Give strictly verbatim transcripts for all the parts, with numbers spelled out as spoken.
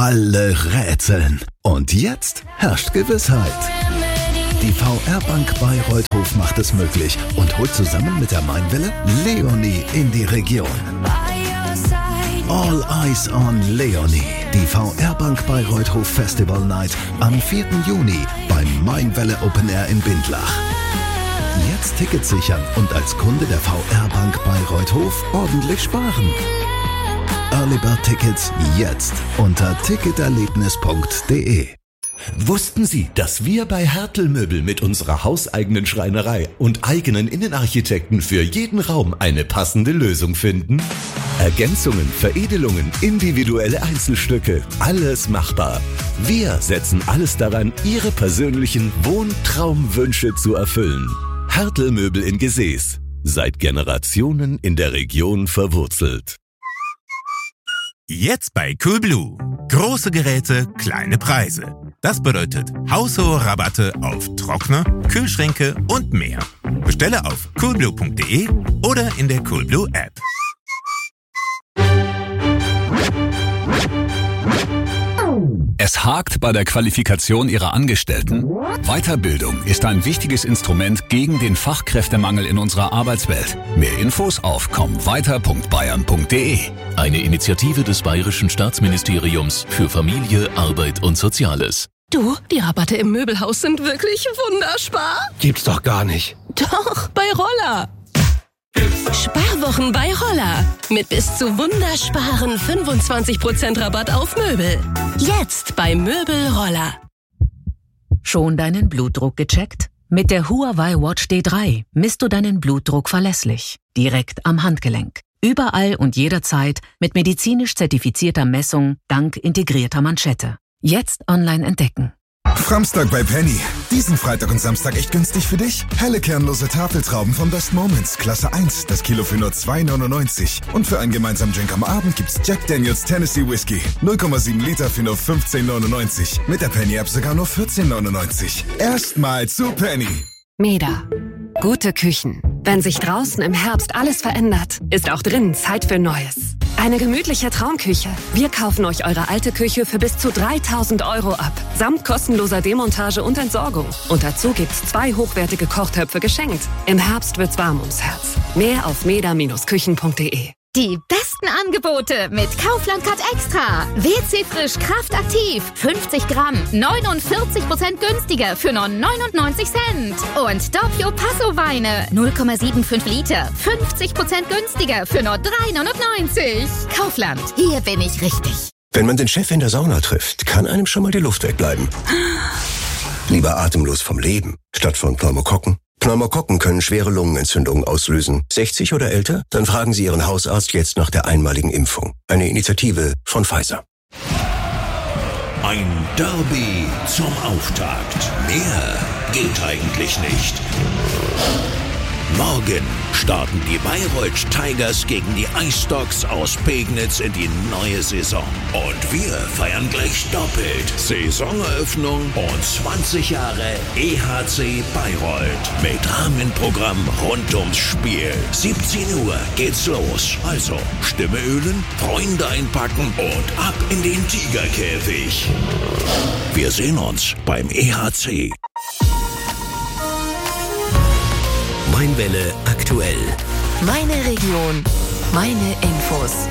Alle rätseln. Und jetzt herrscht Gewissheit. Die V R-Bank Bayreuth-Hof macht es möglich und holt zusammen mit der Mainwelle Leonie in die Region. All Eyes on Leonie. Die V R-Bank Bayreuth-Hof Festival Night am vierten Juni beim Mainwelle Open Air in Bindlach. Jetzt Tickets sichern und als Kunde der V R-Bank Bayreuth-Hof ordentlich sparen. Early Bird Tickets jetzt unter ticketerlebnis punkt de. Wussten Sie, dass wir bei Hertel Möbel mit unserer hauseigenen Schreinerei und eigenen Innenarchitekten für jeden Raum eine passende Lösung finden? Ergänzungen, Veredelungen, individuelle Einzelstücke, alles machbar. Wir setzen alles daran, Ihre persönlichen Wohntraumwünsche zu erfüllen. Hertel Möbel in Gesäß. Seit Generationen in der Region verwurzelt. Jetzt bei Coolblue. Große Geräte, kleine Preise. Das bedeutet haushohe Rabatte auf Trockner, Kühlschränke und mehr. Bestelle auf coolblue punkt de oder in der Coolblue App. Es hakt bei der Qualifikation Ihrer Angestellten? Weiterbildung ist ein wichtiges Instrument gegen den Fachkräftemangel in unserer Arbeitswelt. Mehr Infos auf komm weiter punkt bayern punkt de. Eine Initiative des Bayerischen Staatsministeriums für Familie, Arbeit und Soziales. Du, die Rabatte im Möbelhaus sind wirklich wunderspar. Gibt's doch gar nicht. Doch, bei Roller. Sparwochen bei Roller. Mit bis zu wundersparen fünfundzwanzig Prozent Rabatt auf Möbel. Jetzt bei Möbel Roller. Schon deinen Blutdruck gecheckt? Mit der Huawei Watch D drei misst du deinen Blutdruck verlässlich. Direkt am Handgelenk. Überall und jederzeit mit medizinisch zertifizierter Messung dank integrierter Manschette. Jetzt online entdecken. Framstag bei Penny. Diesen Freitag und Samstag echt günstig für dich? Helle kernlose Tafeltrauben von Best Moments, Klasse eins, das Kilo für nur zwei neunundneunzig. Und für einen gemeinsamen Drink am Abend gibt's Jack Daniels Tennessee Whiskey. null Komma sieben Liter für nur fünfzehn neunundneunzig. Mit der Penny-App sogar nur vierzehn neunundneunzig. Erstmal zu Penny. Meda. Gute Küchen. Wenn sich draußen im Herbst alles verändert, ist auch drinnen Zeit für Neues. Eine gemütliche Traumküche. Wir kaufen euch eure alte Küche für bis zu dreitausend Euro ab. Samt kostenloser Demontage und Entsorgung. Und dazu gibt's zwei hochwertige Kochtöpfe geschenkt. Im Herbst wird's warm ums Herz. Mehr auf meda Bindestrich küchen punkt de. Die besten Angebote mit Kaufland Cut Extra. W C Frisch Kraftaktiv. fünfzig Gramm. neunundvierzig Prozent günstiger für nur neunundneunzig Cent. Und Doppio Passo Weine. null Komma fünfundsiebzig Liter. fünfzig Prozent günstiger für nur drei neunundneunzig. Kaufland. Hier bin ich richtig. Wenn man den Chef in der Sauna trifft, kann einem schon mal die Luft wegbleiben. Lieber atemlos vom Leben, statt von Pneumokokken. Pneumokokken können schwere Lungenentzündungen auslösen. sechzig oder älter? Dann fragen Sie Ihren Hausarzt jetzt nach der einmaligen Impfung. Eine Initiative von Pfizer. Ein Derby zum Auftakt. Mehr geht eigentlich nicht. Morgen starten die Bayreuth Tigers gegen die Ice Dogs aus Pegnitz in die neue Saison. Und wir feiern gleich doppelt. Saisoneröffnung und zwanzig Jahre E H C Bayreuth. Mit Rahmenprogramm rund ums Spiel. siebzehn Uhr geht's los. Also Stimme ölen, Freunde einpacken und ab in den Tigerkäfig. Wir sehen uns beim E H C. Mainwelle aktuell. Meine Region. Meine Infos.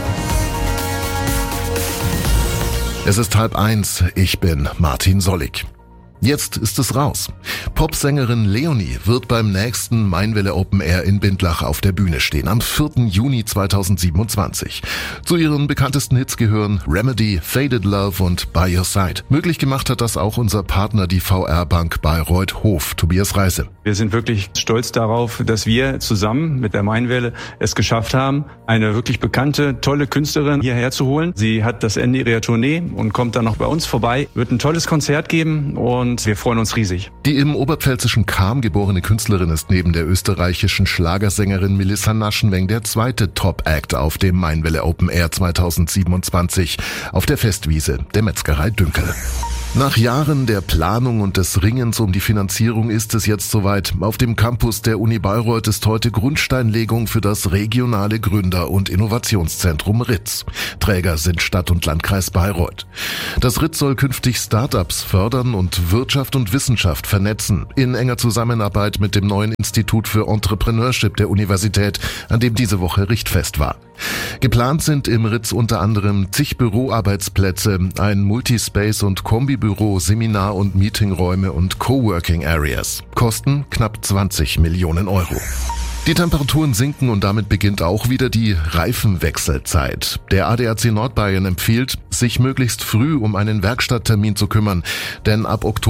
Es ist halb eins. Ich bin Martin Sollig. Jetzt ist es raus. Popsängerin Leonie wird beim nächsten Mainwelle Open Air in Bindlach auf der Bühne stehen, am vierten Juni zweitausendsiebenundzwanzig. Zu ihren bekanntesten Hits gehören Remedy, Faded Love und By Your Side. Möglich gemacht hat das auch unser Partner, die V R-Bank Bayreuth-Hof, Tobias Reise. Wir sind wirklich stolz darauf, dass wir zusammen mit der Mainwelle es geschafft haben, eine wirklich bekannte, tolle Künstlerin hierher zu holen. Sie hat das Ende ihrer Tournee und kommt dann noch bei uns vorbei, wird ein tolles Konzert geben und Und wir freuen uns riesig. Die im oberpfälzischen Cham geborene Künstlerin ist neben der österreichischen Schlagersängerin Melissa Naschenweng der zweite Top-Act auf dem Mainwelle Open Air zweitausendsiebenundzwanzig auf der Festwiese der Metzgerei Dünkel. Nach Jahren der Planung und des Ringens um die Finanzierung ist es jetzt soweit. Auf dem Campus der Uni Bayreuth ist heute Grundsteinlegung für das regionale Gründer- und Innovationszentrum R I Z. Träger sind Stadt und Landkreis Bayreuth. Das R I Z soll künftig Start-ups fördern und Wirtschaft und Wissenschaft vernetzen, in enger Zusammenarbeit mit dem neuen Institut für Entrepreneurship der Universität, an dem diese Woche Richtfest war. Geplant sind im R I Z unter anderem zig Büroarbeitsplätze, ein Multispace- und Kombibüro, Seminar- und Meetingräume und Coworking Areas. Kosten knapp zwanzig Millionen Euro. Die Temperaturen sinken und damit beginnt auch wieder die Reifenwechselzeit. Der A D A C Nordbayern empfiehlt, sich möglichst früh um einen Werkstatttermin zu kümmern, denn ab Oktober